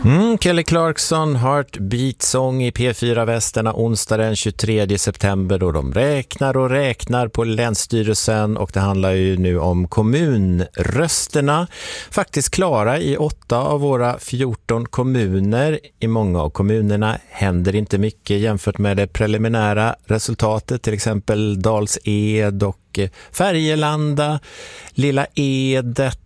Kelly Clarkson, Heartbeat Song i P4 Västerna onsdag den 23 september då de räknar på Länsstyrelsen, och det handlar ju nu om kommunrösterna. Faktiskt klara i 8 av våra 14 kommuner. I många av kommunerna händer inte mycket jämfört med det preliminära resultatet, till exempel Dals-Ed och Färgelanda, Lilla Edet,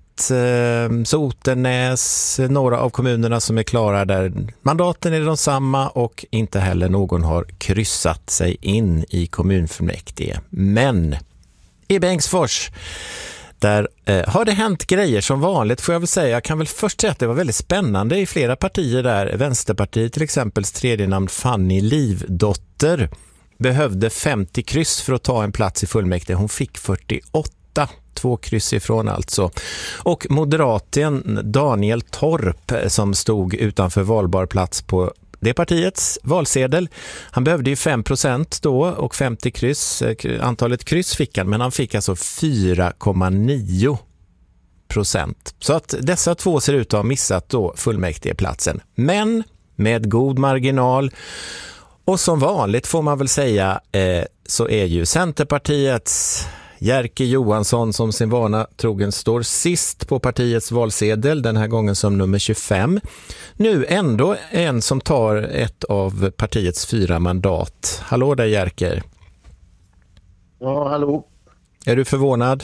Sotenäs, några av kommunerna som är klara där mandaten är de samma och inte heller någon har kryssat sig in i kommunfullmäktige. Men i Bengtsfors, där har det hänt grejer som vanligt, får jag väl säga. Jag kan väl först säga att det var väldigt spännande i flera partier där. Vänsterpartiet till exempel, tredje namn Fanny Livdotter, behövde 50 kryss för att ta en plats i fullmäktige. Hon fick 48. 2 kryss ifrån alltså. Och moderaten Daniel Torp, som stod utanför valbar plats på det partiets valsedel, han behövde ju 5% då och 50 kryss. Antalet kryss fick han, men han fick alltså 4,9%. Så att dessa två ser ut att ha missat då fullmäktigeplatsen. Men med god marginal, och som vanligt får man väl säga, så är ju Centerpartiets Jerker Johansson som sin vana trogen står sist på partiets valsedel, den här gången som nummer 25. Nu ändå en som tar ett av partiets 4 mandat. Hallå där, Jerker. Ja, hallå. Är du förvånad?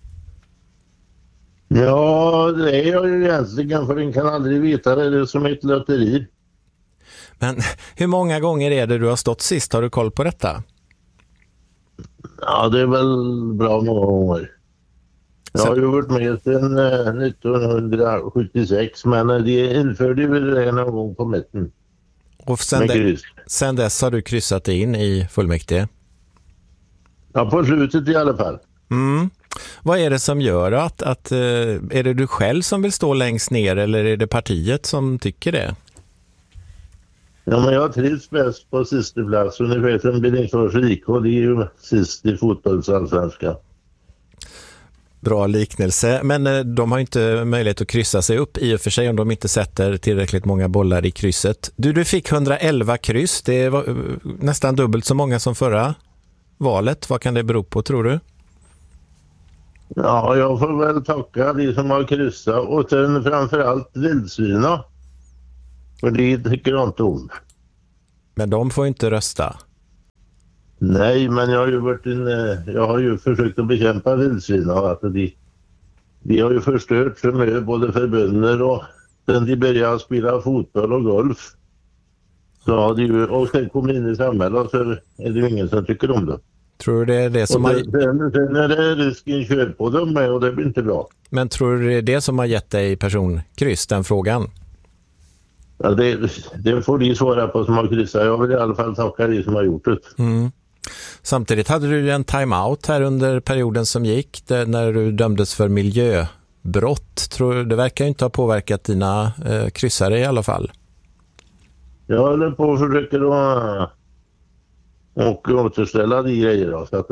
Ja, det är jag ju egentligen, för den kan aldrig veta det. Det är som ett lotteri. Men hur många gånger är det du har stått sist? Har du koll på detta? Ja, det är väl bra många gånger. Jag har ju varit med sedan 1976, men de införde väl det någon gång på mitten. Och sen dess har du kryssat in i fullmäktige? Ja, på slutet i alla fall. Vad är det som gör att är det du själv som vill stå längst ner, eller är det partiet som tycker det? Ja, men jag trivs bäst på sista plats. Ungefär som Billingfors IK, det är ju sist i fotbollsallsvenskan. Bra liknelse, men de har inte möjlighet att kryssa sig upp i och för sig om de inte sätter tillräckligt många bollar i krysset. Du fick 111 kryss, det var nästan dubbelt så många som förra valet. Vad kan det bero på, tror du? Ja, jag får väl tacka de som har kryssat, och sen framförallt vildsvina. För det tycker jag inte om. Men de får inte rösta. Nej, men jag har ju försökt att bekämpa vildsvina. Att de har ju förstört så mycket både för bönder och sen de började spela fotboll och golf. Så har de ju, och sen kom in i samhället, så är det ju ingen som tycker om det. Tror du det är det som sen är det risken kör på dem med, och det blir inte bra. Men tror du det är det som har gett dig personkryss, den frågan? Ja, det får de svara på som har kryssat. Jag vill i alla fall tacka de som har gjort det. Samtidigt hade du en timeout här under perioden som gick, när du dömdes för miljöbrott. Tror du, det verkar ju inte ha påverkat dina kryssare i alla fall. Jag håller på att försöka och återställa de grejer då, så att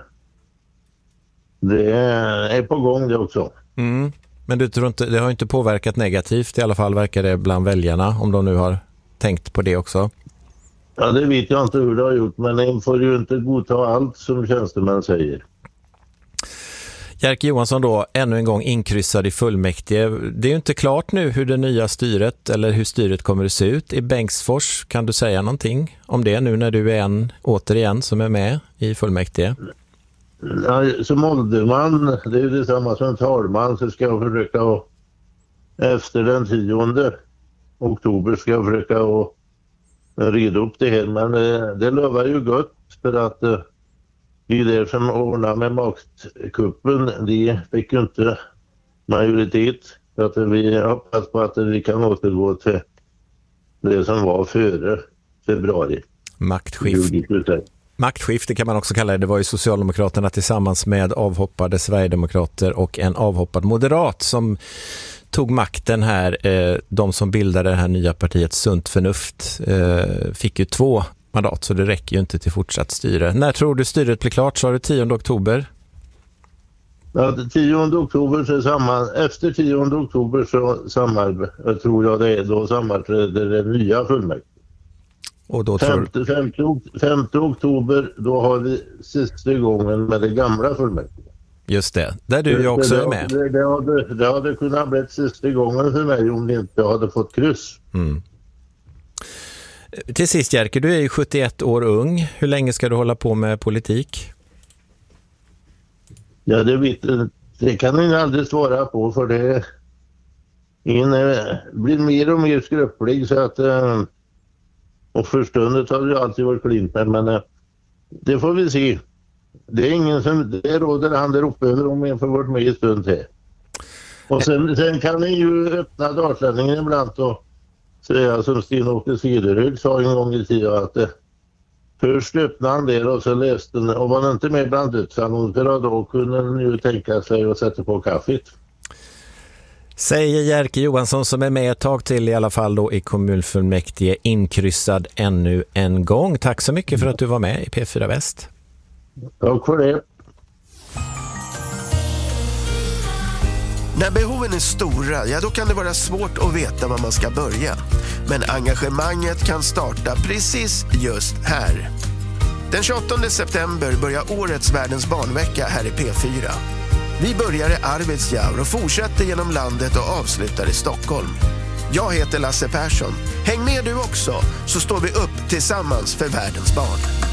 det är på gång det också. Men du tror inte, det har inte påverkat negativt i alla fall, verkar det bland väljarna, om de nu har tänkt på det också? Ja, det vet jag inte hur det har gjort, men en får ju inte godta allt som tjänstemän säger. Jerker Johansson då, ännu en gång inkryssad i fullmäktige. Det är ju inte klart nu hur det nya styret, eller hur styret kommer att se ut i Bengtsfors. Kan du säga någonting om det nu när du är återigen som är med i fullmäktige? Ja, som ålderman, det är ju detsamma som talman, så ska jag försöka efter den 10 oktober ska jag försöka reda upp det här. Men det lovar ju gott, för att de där som ordnar med maktkuppen, de fick ju inte majoritet. Så att vi hoppas på att vi kan återgå till det som var före februari. Maktskifte kan man också kalla det. Det var ju Socialdemokraterna tillsammans med avhoppade Sverigedemokrater och en avhoppad moderat som tog makten här. De som bildade det här nya partiet Sunt Förnuft fick ju 2 mandat, så det räcker ju inte till fortsatt styre. När tror du styret blir klart? Så har du 10 oktober? Ja, 10 oktober efter 10 oktober så tror jag det är, då sammanträder det nya fullmäktige. Och då 5 oktober, då har vi sista gången med det gamla fullmäktige. Just det, där du ju också är med. Det hade kunnat bli sista gången för mig om det inte hade fått kryss. Mm. Till sist, Jerker, du är ju 71 år ung. Hur länge ska du hålla på med politik? Ja, det kan jag aldrig svara på, för det blir mer och mer skröplig, så att och förståndet har ju alltid varit klint med, men det får vi se. Det är ingen som det råder han där uppe över om en får varit med i stund här. Och sen kan ni ju öppna Dalslänningen ibland och säga som Sten-Åke Cederhög sa en gång i tiden, att först öppnade han där och så läste den, och var han inte med bland dödsannonserna, då kunde han ju tänka sig att sätta på kaffet. Säger Jerker Johansson, som är med ett tag till i alla fall då i kommunfullmäktige, inkryssad ännu en gång. Tack så mycket för att du var med i P4 Väst. Tack för det. När behoven är stora, ja då kan det vara svårt att veta var man ska börja. Men engagemanget kan starta precis just här. Den 28 september börjar årets Världens barnvecka här i P4. Vi börjar i Arvidsjaur och fortsätter genom landet och avslutar i Stockholm. Jag heter Lasse Persson. Häng med du också, så står vi upp tillsammans för världens barn.